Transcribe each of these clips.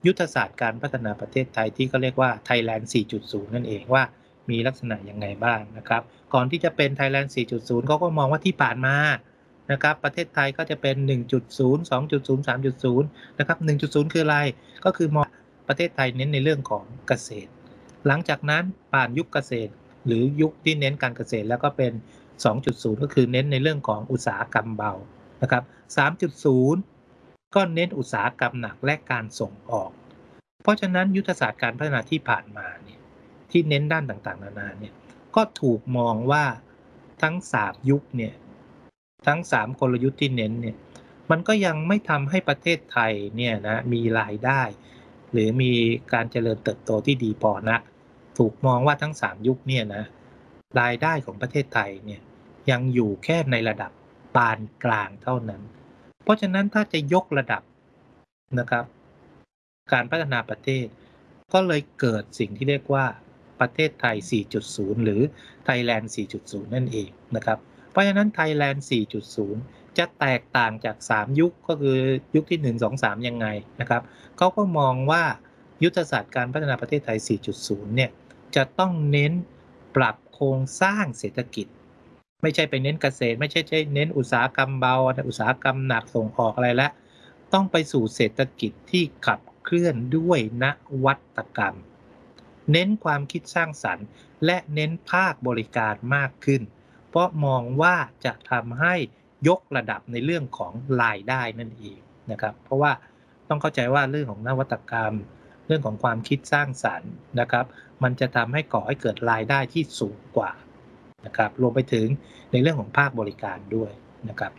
ยุทธศาสตร์การพัฒนาประเทศไทยที่เขาเรียกว่า Thailand 4.0 นั่นเองว่ามีลักษณะยังไงบ้างนะครับก่อนที่จะเป็น Thailand 4.0 เขาก็มองว่าที่ผ่านมานะครับประเทศไทยก็จะเป็น 1.0 2.0 3.0 นะครับ 1.0 คืออะไรก็คือมองประเทศไทยเน้นในเรื่องของเกษตรหลังจากนั้นผ่านยุคเกษตรหรือยุคที่เน้นการเกษตรแล้วก็เป็น 2.0 ก็คือเน้นในเรื่องของอุตสาหกรรมเบานะครับ 3.0 ก็เน้นอุตสาหกรรมหนักและการส่งออกเพราะฉะนั้นยุทธศาสตร์การพัฒนาที่ผ่านมาเนี่ยที่เน้นด้านต่างๆนานาเนี่ยก็ถูกมองว่าทั้ง3ยุคเนี่ยทั้ง3กลยุทธ์ที่เน้นเนี่ยมันก็ยังไม่ทำให้ประเทศไทยเนี่ยนะมีรายได้หรือมีการเจริญเติบโตที่ดีพอนักถูกมองว่าทั้ง3ยุคเนี่ยนะรายได้ของประเทศไทยเนี่ยยังอยู่แค่ในระดับปานกลางเท่านั้นเพราะฉะนั้นถ้าจะยกระดับนะครับการพัฒนาประเทศก็เลยเกิดสิ่งที่เรียกว่าประเทศไทย 4.0 หรือ Thailand 4.0 นั่นเองนะครับเพราะฉะนั้น Thailand 4.0 จะแตกต่างจาก3ยุคก็คือยุคที่1 2 3ยังไงนะครับเขาก็มองว่ายุทธศาสตร์การพัฒนาประเทศไทย 4.0 เนี่ยจะต้องเน้นปรับโครงสร้างเศรษฐกิจไม่ใช่ไปเน้นเกษตรไม่ใช่เน้นอุตสาหกรรมเบาอุตสาหกรรมหนักส่งออกอะไรแล้วต้องไปสู่เศรษฐกิจที่ขับเคลื่อนด้วยนวัตกรรมเน้นความคิดสร้างสรรค์และเน้นภาคบริการมากขึ้นเพราะมองว่าจะทำให้ยกระดับในเรื่องของรายได้นั่นเองนะครับเพราะว่าต้องเข้าใจว่าเรื่องของนวัตกรรมเรื่องของความคิดสร้างสรรค์นะครับมันจะทำให้ก่อให้เกิดรายได้ที่สูงกว่านะครับรวมไปถึงในเรื่องของภาคบริการด้วยนะครับ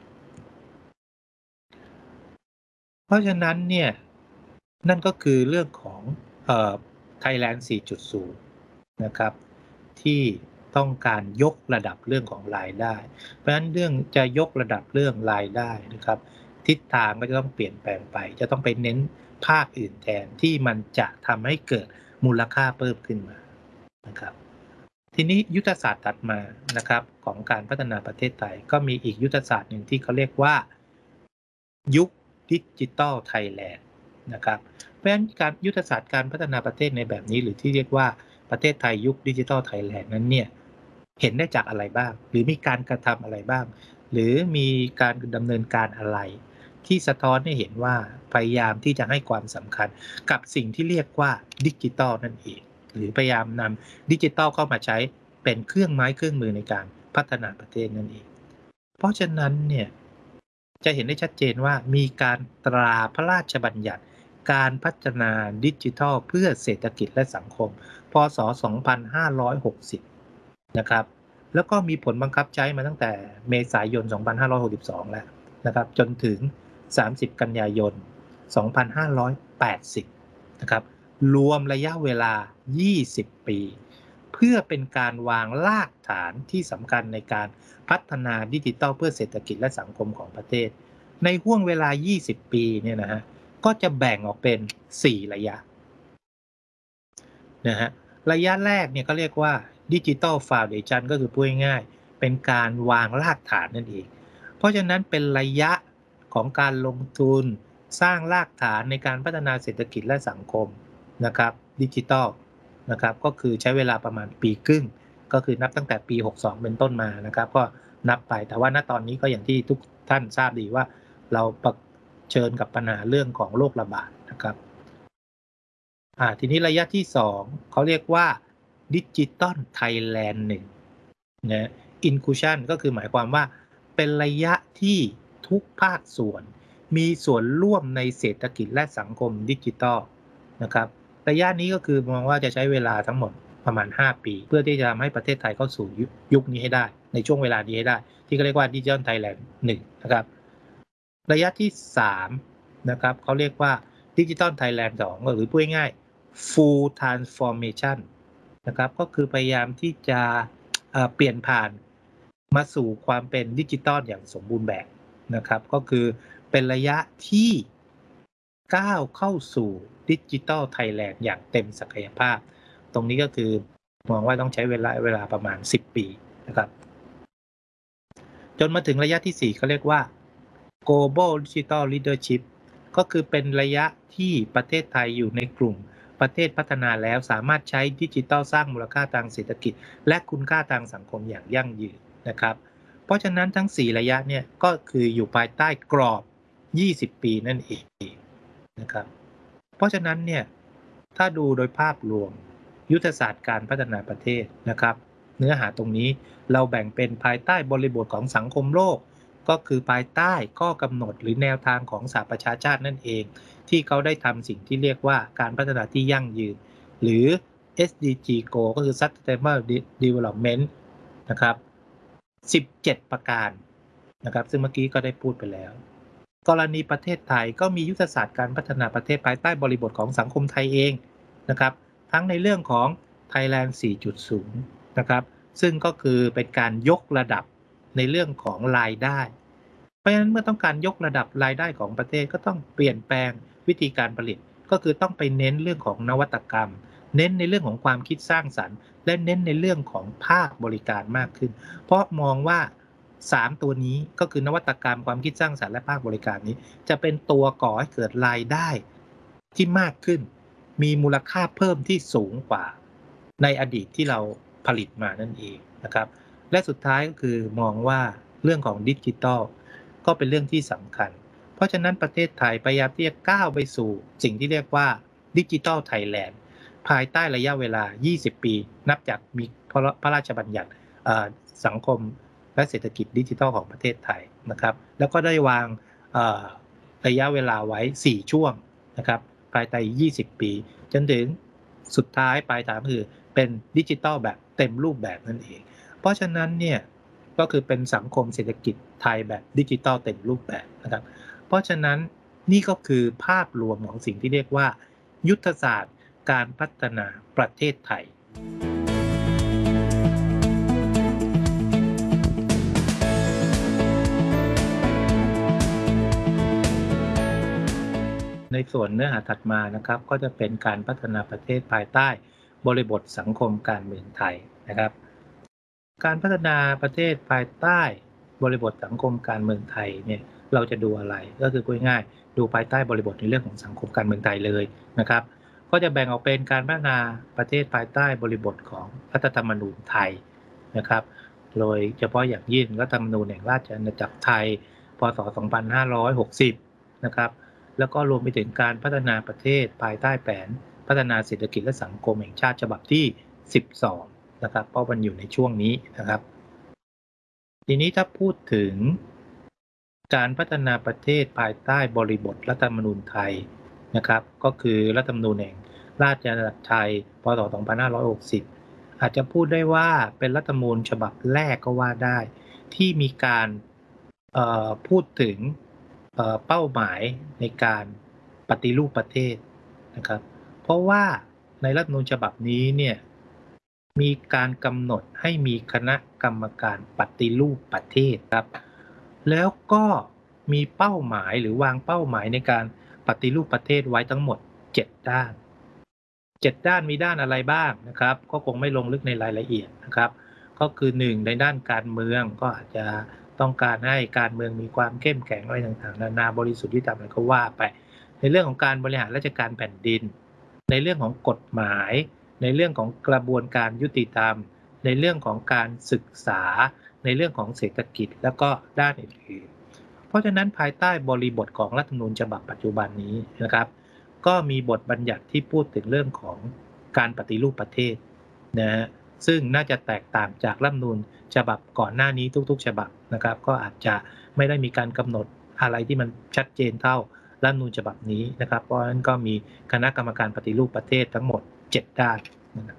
เพราะฉะนั้นเนี่ยนั่นก็คือเรื่องของThailand 4.0 นะครับที่ต้องการยกระดับเรื่องของรายได้เพราะฉะนั้นเรื่องจะยกระดับเรื่องรายได้นะครับทิศทางก็จะต้องเปลี่ยนแปลงไปจะต้องไปเน้นภาคอื่นแทนที่มันจะทำให้เกิดมูลค่าเพิ่มขึ้นมานะครับทีนี้ยุทธศาสตร์ถัดมานะครับของการพัฒนาประเทศไทยก็มีอีกยุทธศาสตร์หนึ่งที่เขาเรียกว่ายุคดิจิทัลไทยแลนด์นะครับเพราะฉะนั้นการยุทธศาสตร์การพัฒนาประเทศในแบบนี้หรือที่เรียกว่าประเทศไทยยุคดิจิทัลไทยแลนด์นั้นเนี่ยเห็นได้จากอะไรบ้างหรือมีการกระทำอะไรบ้างหรือมีการดำเนินการอะไรที่สะท้อนให้เห็นว่าพยายามที่จะให้ความสำคัญกับสิ่งที่เรียกว่าดิจิทัลนั่นเองหรือพยายามนำดิจิทัลเข้ามาใช้เป็นเครื่องไม้เครื่องมือในการพัฒนาประเทศนั่นเองเพราะฉะนั้นเนี่ยจะเห็นได้ชัดเจนว่ามีการตราพระราชบัญญัติการพัฒนาดิจิทัลเพื่อเศรษฐกิจและสังคมพ.ศ. 2560นะครับแล้วก็มีผลบังคับใช้มาตั้งแต่เมษายน 2562แล้วนะครับจนถึง 30 กันยายน 2580นะครับรวมระยะเวลา 20 ปี เพื่อเป็นการวางรากฐานที่สำคัญในการพัฒนาดิจิทัลเพื่อเศรษฐกิจและสังคมของประเทศในห่วงเวลา 20 ปีเนี่ยนะฮะก็จะแบ่งออกเป็น 4 ระยะนะฮะระยะแรกเนี่ยเขาเรียกว่า Digital Foundation ก็คือพูดง่ายๆเป็นการวางรากฐานนั่นเองเพราะฉะนั้นเป็นระยะของการลงทุนสร้างรากฐานในการพัฒนาเศรษฐกิจและสังคมนะครับดิจิทัลนะครับก็คือใช้เวลาประมาณปีครึ่งก็คือนับตั้งแต่ปี 62 เป็นต้นมานะครับก็นับไปแต่ว่าณตอนนี้ก็อย่างที่ทุกท่านทราบดีว่าเราเผชิญกับปัญหาเรื่องของโรคระบาดนะครับ ทีนี้ระยะที่2เขาเรียกว่าดิจิทัลไทยแลนด์1นะ Inclusion ก็คือหมายความว่าเป็นระยะที่ทุกภาคส่วนมีส่วนร่วมในเศรษฐกิจและสังคมดิจิทัลนะครับระยะนี้ก็คือมองว่าจะใช้เวลาทั้งหมดประมาณ5ปีเพื่อที่จะทำให้ประเทศไทยเข้าสู่ยุคนี้ให้ได้ในช่วงเวลานี้ให้ได้ที่เขาเรียกว่าดิจิทัลไทยแลนด์1นะครับระยะที่3นะครับเขาเรียกว่าดิจิทัลไทยแลนด์2หรือพูดง่ายๆ full transformation นะครับก็คือพยายามที่จะเปลี่ยนผ่านมาสู่ความเป็นดิจิทัลอย่างสมบูรณ์แบบนะครับก็คือเป็นระยะที่ก้าวเข้าสู่ดิจิทัลไทยแลนด์อย่างเต็มศักยภาพตรงนี้ก็คือมองว่าต้องใช้เวลาประมาณ10 ปีนะครับจนมาถึงระยะที่4เขาเรียกว่า Global Digital Leadership ก็คือเป็นระยะที่ประเทศไทยอยู่ในกลุ่มประเทศพัฒนาแล้วสามารถใช้ดิจิทัลสร้างมูลค่าทางเศรษฐกิจและคุณค่าทางสังคมอย่างยั่งยืนนะครับเพราะฉะนั้นทั้ง4ระยะเนี่ยก็คืออยู่ภายใต้กรอบ20ปีนั่นเองนะครับเพราะฉะนั้นเนี่ยถ้าดูโดยภาพรวมยุทธศาสตร์การพัฒนาประเทศนะครับเนื้อหาตรงนี้เราแบ่งเป็นภายใต้บริบทของสังคมโลกก็คือภายใต้ข้อกำหนดหรือแนวทางของสหประชาชาตินั่นเองที่เขาได้ทำสิ่งที่เรียกว่าการพัฒนาที่ยั่งยืนหรือ SDG Goal ก็คือ Sustainable Development นะครับ17ประการนะครับซึ่งเมื่อกี้ก็ได้พูดไปแล้วกรณีประเทศไทยก็มียุทธศาสตร์การพัฒนาประเทศภายใต้บริบทของสังคมไทยเองนะครับทั้งในเรื่องของ Thailand 4.0 นะครับซึ่งก็คือเป็นการยกระดับในเรื่องของรายได้เพราะฉะนั้นเมื่อต้องการยกระดับรายได้ของประเทศก็ต้องเปลี่ยนแปลงวิธีการผลิตก็คือต้องไปเน้นเรื่องของนวัตกรรมเน้นในเรื่องของความคิดสร้างสรรค์และเน้นในเรื่องของภาคบริการมากขึ้นเพราะมองว่า3ตัวนี้ก็คือนวัตกรรมความคิดสร้างสรรค์และภาคบริการนี้จะเป็นตัวก่อให้เกิดรายได้ที่มากขึ้นมีมูลค่าเพิ่มที่สูงกว่าในอดีตที่เราผลิตมานั่นเองนะครับและสุดท้ายก็คือมองว่าเรื่องของดิจิทัลก็เป็นเรื่องที่สำคัญเพราะฉะนั้นประเทศไทยพยายามที่จะก้าวไปสู่สิ่งที่เรียกว่าดิจิทัลไทยแลนด์ภายใต้ระยะเวลา20ปีนับจากมีพระราชบัญญัติสังคมและเศรษฐกิจดิจิทัลของประเทศไทยนะครับแล้วก็ได้วางระยะเวลาไว้4ช่วงนะครับภายใต้20ปีจนถึงสุดท้ายปลายทางคือเป็นดิจิทัลแบบเต็มรูปแบบนั่นเองเพราะฉะนั้นเนี่ยก็คือเป็นสังคมเศรษฐกิจไทยแบบดิจิทัลเต็มรูปแบบนะครับเพราะฉะนั้นนี่ก็คือภาพรวมของสิ่งที่เรียกว่ายุทธศาสตร์การพัฒนาประเทศไทยในส่วนเนื้อหาถัดมานะครับก็จะเป็นการพัฒนาประเทศภายใต้บริบทสังคมการเมืองไทยนะครับการพัฒนาประเทศภายใต้บริบทสังคมการเมืองไทยเนี่ยเราจะดูอะไรก็คือพูดง่ายๆดูภายใต้บริบทในเรื่องของสังคมการเมืองไทยเลยนะครับก็จะแบ่งออกเป็นการพัฒนาประเทศภายใต้บริบทของรัฐธรรมนูญไทยนะครับโดยเฉพาะอย่างยิ่งรัฐธรรมนูญแห่งราชอาณาจักรไทยพศ2560นะครับแล้วก็รวมไปถึงการพัฒนาประเทศภายใต้แผนพัฒนาเศรษฐกิจและสังคมแห่งชาติฉบับที่12นะครับเพราะมันอยู่ในช่วงนี้นะครับทีนี้ถ้าพูดถึงการพัฒนาประเทศภายใต้บริบทรัฐธรรมนูญไทยนะครับก็คือรัฐธรรมนูญแห่งราชอาณาจักรไทยพศ2560อาจจะพูดได้ว่าเป็นรัฐธรรมนูญฉบับแรกก็ว่าได้ที่มีการพูดถึงเป้าหมายในการปฏิรูปประเทศนะครับเพราะว่าในรัฐธรรมนูญฉบับนี้เนี่ยมีการกำหนดให้มีคณะกรรมการปฏิรูปประเทศครับแล้วก็มีเป้าหมายหรือวางเป้าหมายในการปฏิรูปประเทศไว้ทั้งหมด7ด้าน7ด้านมีด้านอะไรบ้างนะครับก็คงไม่ลงลึกในรายละเอียดนะครับก็คือ1ในด้านการเมืองก็อาจจะต้องการให้การเมืองมีความเข้มแข็งอะไรต่างๆนานาบริสุทธิ์ยุติธรรมอะไรก็ว่าไปในเรื่องของการบริหารราชการแผ่นดินในเรื่องของกฎหมายในเรื่องของกระบวนการยุติธรรมในเรื่องของการศึกษาในเรื่องของเศรษฐกิจแล้วก็ด้านอื่นๆเพราะฉะนั้นภายใต้บริบทของรัฐธรรมนูญฉบับปัจจุบันนี้นะครับก็มีบทบัญญัติที่พูดถึงเรื่องของการปฏิรูปประเทศนะฮะซึ่งน่าจะแตกต่างจากรัฐธรรมนูญฉบับก่อนหน้านี้ทุกๆฉบับนะครับก็อาจจะไม่ได้มีการกำหนดอะไรที่มันชัดเจนเท่ารัฐธรรมนูญฉบับนี้นะครับเพราะฉะนั้นก็มีคณะกรรมการปฏิรูปประเทศทั้งหมด7ด้านนะครับ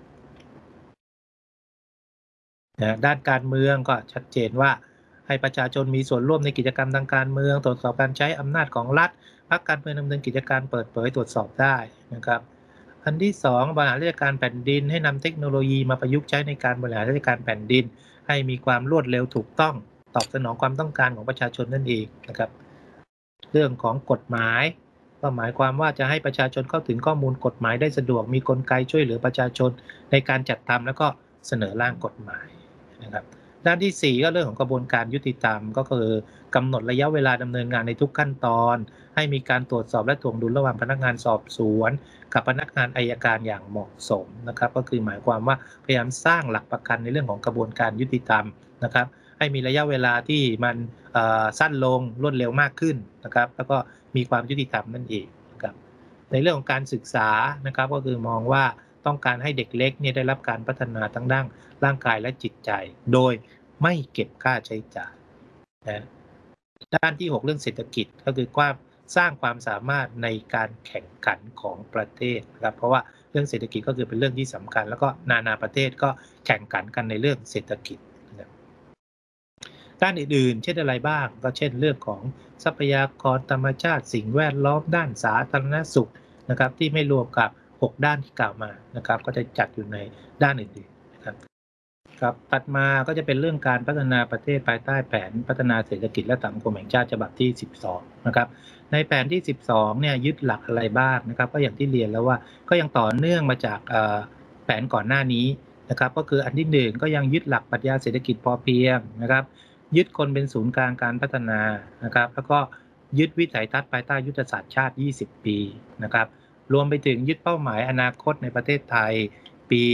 ด้านการเมืองก็ชัดเจนว่าให้ประชาชนมีส่วนร่วมในกิจกรรมทางการเมืองตรวจสอบการใช้อำนาจของรัฐพรรคการเมืองดำเนินกิจการเปิดเผยตรวจสอบได้นะครับอันที่2บริหารราชการแผ่นดินให้นำเทคโนโลยีมาประยุกต์ใช้ในการบริหารราชการแผ่นดินให้มีความรวดเร็วถูกต้องตอบสนองความต้องการของประชาชนนั่นเองนะครับเรื่องของกฎหมายก็หมายความว่าจะให้ประชาชนเข้าถึงข้อมูลกฎหมายได้สะดวกมีกลไกช่วยเหลือประชาชนในการจัดทำแล้วก็เสนอร่างกฎหมายนะครับด้านที่4ก็เรื่องของกระบวนการยุติธรรมก็คือกำหนดระยะเวลาดำเนินงานในทุกขั้นตอนให้มีการตรวจสอบและถ่วงดุลระหว่างพนักงานสอบสวนกับพนักงานอัยการอย่างเหมาะสมนะครับก็คือหมายความว่าพยายามสร้างหลักประกันในเรื่องของกระบวนการยุติธรรมนะครับให้มีระยะเวลาที่มันสั้นลงรวดเร็วมากขึ้นนะครับแล้วก็มีความยุติธรรมนั่นเองนะครับในเรื่องของการศึกษานะครับก็คือมองว่าต้องการให้เด็กเล็กเนี่ยได้รับการพัฒนาทั้งด้านร่างกายและจิตใจโดยไม่เก็บค่าใช้จ่ายนะด้านที่6เรื่องเศรษฐกิจก็คือความสร้างความสามารถในการแข่งขันของประเทศนะครับเพราะว่าเรื่องเศรษฐกิจก็คือเป็นเรื่องที่สำคัญแล้วก็นานาประเทศก็แข่งขันกันในเรื่องเศรษฐกิจนะครับด้านอื่นๆเช่นอะไรบ้างก็เช่นเรื่องของทรัพยากรธรรมชาติสิ่งแวดล้อมด้านสาธารณสุขนะครับที่ไม่รวมกับ6ด้านที่กล่าวมานะครับก็จะจัดอยู่ในด้านอื่นๆนะครับ ครับถัดมาก็จะเป็นเรื่องการพัฒนาประเทศภายใต้แผนพัฒนาเศรษฐกิจและสังคมแห่งชาติฉบับที่12นะครับในแผนที่12เนี่ยยึดหลักอะไรบ้างนะครับก็อย่างที่เรียนแล้วว่าก็ยังต่อเนื่องมาจากแผนก่อนหน้านี้นะครับก็คืออันที่1ก็ยังยึดหลักปรัชญาเศรษฐกิจพอเพียงนะครับยึดคนเป็นศูนย์กลางการพัฒนานะครับแล้วก็ยึดวิสัยทัศน์ภายใต้ยุทธศาสตร์ชาติ20ปีนะครับรวมไปถึงยึดเป้าหมายอนาคตในประเทศไทยปี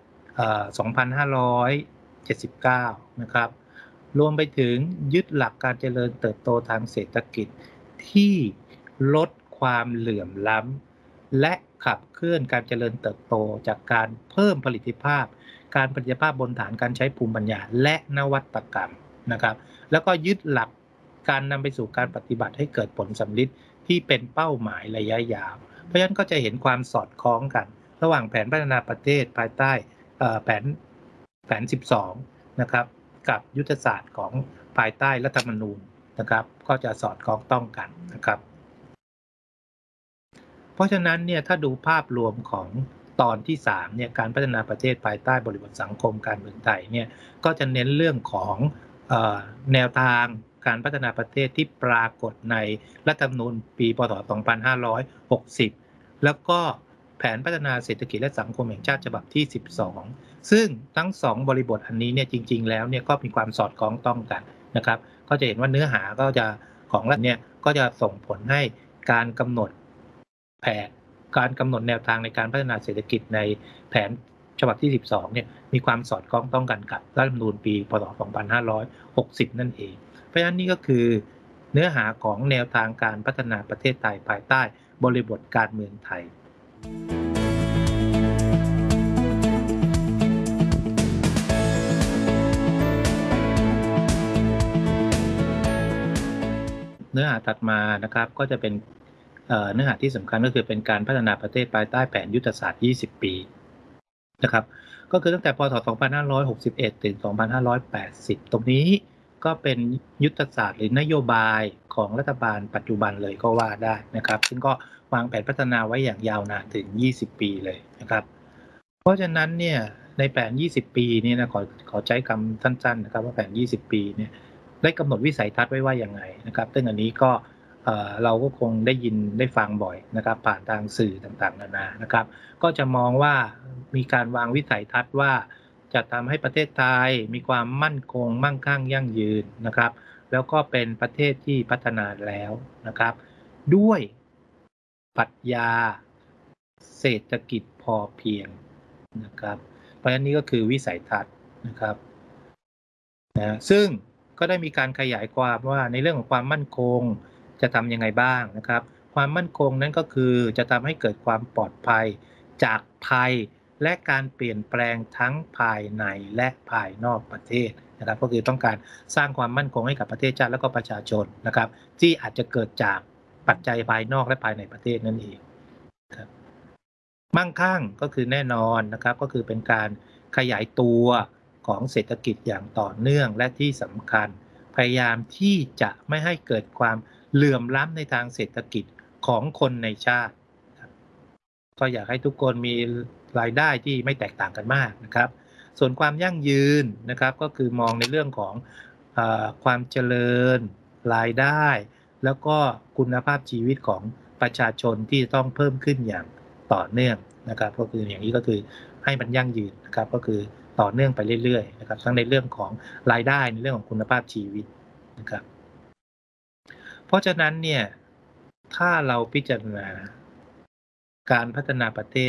2579นะครับรวมไปถึงยึดหลักการเจริญเติบโตทางเศรษฐกิจที่ลดความเหลื่อมล้ำและขับเคลื่อนการเจริญเติบโตจากการเพิ่มผลิตภาพการผลิตภาพบนฐานการใช้ภูมิปัญญาและนวัตกรรมนะครับแล้วก็ยึดหลักการนำไปสู่การปฏิบัติให้เกิดผลสำลิดที่เป็นเป้าหมายระยะยาวเพราะฉะนั้นก็จะเห็นความสอดคล้องกันระหว่างแผนพัฒนาประเทศภายใต้แผน12นะครับกับยุทธศาสตร์ของภายใต้รัฐธรรมนูญนะครับก็จะสอดคล้องต้องกันนะครับเพราะฉะนั้นเนี่ยถ้าดูภาพรวมของตอนที่3เนี่ยการพัฒนาประเทศภายใต้บริบทสังคมการเมืองไทยเนี่ยก็จะเน้นเรื่องของแนวทางการพัฒนาประเทศที่ปรากฏในรัฐธรรมนูญปีพ.ศ. 2560แล้วก็แผนพัฒนาเศรษฐกิจและสังคมแห่งชาติฉบับที่12ซึ่งทั้ง2บริบทอันนี้เนี่ยจริงๆแล้วเนี่ยก็มีความสอดคล้องต้องกันนะครับก็จะเห็นว่าเนื้อหาก็จะของรัฐเนี่ยก็จะส่งผลให้การกำหนดแผนการกำหนดแนวทางในการพัฒนาเศรษฐกิจในแผนฉบับที่12เนี่ยมีความสอดคล้องต้องกันกับรัฐธรรมนูญปีพ.ศ. 2560นั่นเองเพราะฉะนั้นนี่ก็คือเนื้อหาของแนวทางการพัฒนาประเทศไทยภายใต้บริบทการเมืองไทยเนื้อหาถัดมานะครับก็จะเป็นเนื้อหาที่สำคัญก็คือเป็นการพัฒนาประเทศภายใต้แผนยุทธศาสตร์20ปีนะครับก็คือตั้งแต่พ.ศ. 2561ถึง2580ตรงนี้ก็เป็นยุทธศาสตร์หรือนโยบายของรัฐบาลปัจจุบันเลยก็ว่าได้นะครับซึ่งก็วางแผนพัฒนาไว้อย่างยาวนานถึง20ปีเลยนะครับเพราะฉะนั้นเนี่ยในแผน20ปีนี้นะขอใช้คำสั้นๆนะครับว่าแผน20ปีเนี่ยได้กำหนดวิสัยทัศน์ไว้ว่ายังไงนะครับซึ่งอันนี้ก็เราก็คงได้ยินได้ฟังบ่อยนะครับผ่านทางสื่อต่างๆนานานะครับก็จะมองว่ามีการวางวิสัยทัศน์ว่าจะทำให้ประเทศไทยมีความมั่นคงมั่งคั่งยั่งยืนนะครับแล้วก็เป็นประเทศที่พัฒนาแล้วนะครับด้วยปรัชญาเศรษฐกิจพอเพียงนะครับเพราะฉะนั้นนี่ก็คือวิสัยทัศน์นะครับนะซึ่งก็ได้มีการขยายความว่าในเรื่องของความมั่นคงจะทำยังไงบ้างนะครับความมั่นคงนั้นก็คือจะทำให้เกิดความปลอดภัยจากภัยและการเปลี่ยนแปลงทั้งภายในและภายนอกประเทศนะครับก็คือต้องการสร้างความมั่นคงให้กับประเทศชาติและก็ประชาชนนะครับที่อาจจะเกิดจากปัจจัยภายนอกและภายในประเทศนั่นเองครับมั่งคั่งก็คือแน่นอนนะครับก็คือเป็นการขยายตัวของเศรษฐกิจอย่างต่อเนื่องและที่สำคัญพยายามที่จะไม่ให้เกิดความเหลื่อมล้ำในทางเศรษฐกิจของคนในชาติก็อยากให้ทุกคนมีรายได้ที่ไม่แตกต่างกันมากนะครับส่วนความยั่งยืนนะครับก็คือมองในเรื่องของความเจริญรายได้แล้วก็คุณภาพชีวิตของประชาชนที่ต้องเพิ่มขึ้นอย่างต่อเนื่องนะครับก็คืออย่างนี้ก็คือให้มันยั่งยืนนะครับก็คือต่อเนื่องไปเรื่อยๆนะครับทั้งในเรื่องของรายได้ในเรื่องของคุณภาพชีวิตนะครับเพราะฉะนั้นเนี่ยถ้าเราพิจารณาการพัฒนาประเทศ